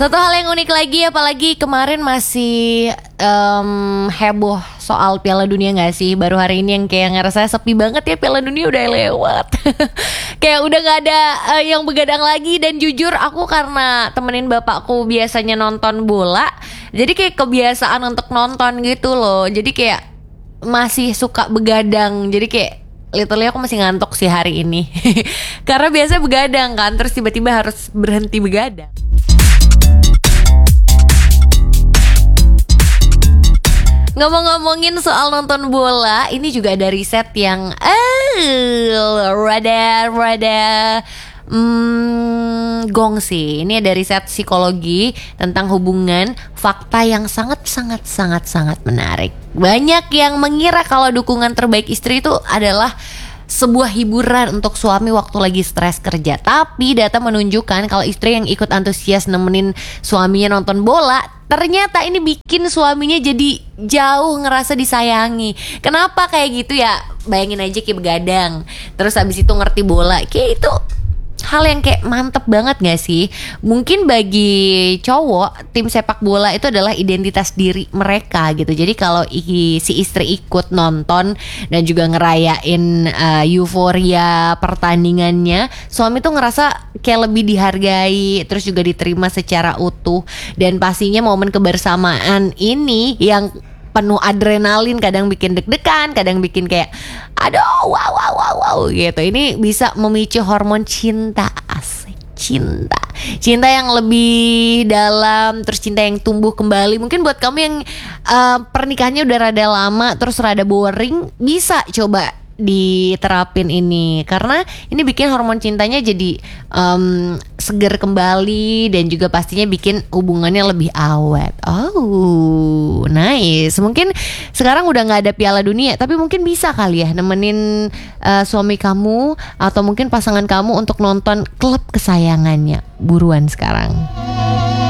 Satu hal yang unik lagi, apalagi kemarin masih heboh soal Piala Dunia gak sih? Baru hari ini yang kayak ngerasa sepi banget ya, Piala Dunia udah lewat. Kayak udah gak ada yang begadang lagi. Dan jujur aku karena temenin bapakku biasanya nonton bola, jadi kayak kebiasaan untuk nonton gitu loh. Jadi kayak masih suka begadang. Jadi kayak literally aku masih ngantuk sih hari ini. Karena biasa begadang kan, terus tiba-tiba harus berhenti begadang. Ngomong-ngomongin soal nonton bola, ini juga ada riset yang rada gong sih. Ini ada riset psikologi tentang hubungan, fakta yang sangat menarik. Banyak yang mengira kalau dukungan terbaik istri itu adalah sebuah hiburan untuk suami waktu lagi stres kerja. Tapi data menunjukkan kalau istri yang ikut antusias nemenin suaminya nonton bola, ternyata ini bikin suaminya jadi jauh ngerasa disayangi. Kenapa kayak gitu ya? Bayangin aja kayak begadang, terus habis itu ngerti bola. Kayak itu hal yang kayak mantep banget gak sih? Mungkin bagi cowok, tim sepak bola itu adalah identitas diri mereka gitu. Jadi kalau si istri ikut nonton dan juga ngerayain euforia pertandingannya, suami tuh ngerasa kayak lebih dihargai, terus juga diterima secara utuh. Dan pastinya momen kebersamaan ini yang penuh adrenalin, kadang bikin deg-degan, kadang bikin kayak aduh wow gitu. Ini bisa memicu hormon cinta. Asik, cinta yang lebih dalam, terus cinta yang tumbuh kembali. Mungkin buat kamu yang pernikahannya udah rada lama terus rada boring, bisa coba diterapin ini, karena ini bikin hormon cintanya jadi seger kembali dan juga pastinya bikin hubungannya lebih awet. Oh, nice. Mungkin sekarang udah nggak ada Piala Dunia, tapi mungkin bisa kali ya nemenin suami kamu atau mungkin pasangan kamu untuk nonton klub kesayangannya. Buruan sekarang.